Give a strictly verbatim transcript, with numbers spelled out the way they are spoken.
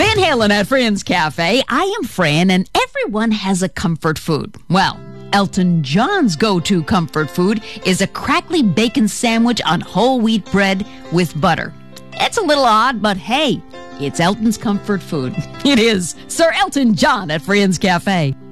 Van Halen at Friends Cafe. I am Fran, and everyone has a comfort food. Well, Elton John's go-to comfort food is a crackly bacon sandwich on whole wheat bread with butter. It's a little odd, but hey, it's Elton's comfort food. It is Sir Elton John at Friends Cafe.